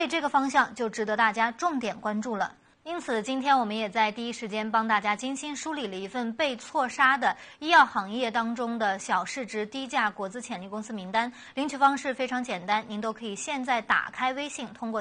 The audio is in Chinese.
这个方向就值得大家重点关注了。因此，今天我们也在第一时间帮大家精心梳理了一份被错杀的医药行业当中的小市值低价国资潜力公司名单。领取方式非常简单，您都可以现在打开微信，通过